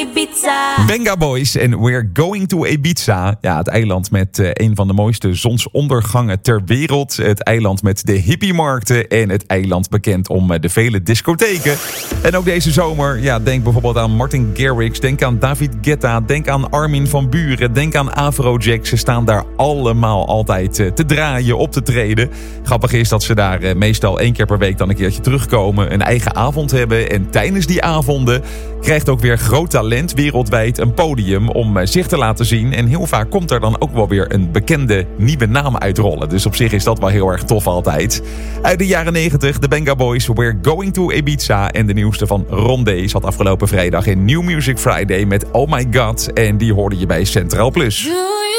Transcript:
Ibiza. Venga Boys en We're Going to Ibiza. Ja, het eiland met een van de mooiste zonsondergangen ter wereld. Het eiland met de hippiemarkten. En het eiland bekend om de vele discotheken. En ook deze zomer, ja, denk bijvoorbeeld aan Martin Garrix. Denk aan David Guetta. Denk aan Armin van Buuren. Denk aan Afrojack. Ze staan daar allemaal altijd te draaien, op te treden. Grappig is dat ze daar meestal 1 keer per week dan een keertje terugkomen. Een eigen avond hebben. En tijdens die avonden krijgt ook weer groot talent wereldwijd een podium om zich te laten zien. En heel vaak komt er dan ook wel weer een bekende nieuwe naam uitrollen. Dus op zich is dat wel heel erg tof altijd. Uit de jaren 90, de Venga Boys, We're Going to Ibiza. En de nieuwste van Rondé zat afgelopen vrijdag in New Music Friday met Oh My God. En die hoorde je bij Centraal Plus.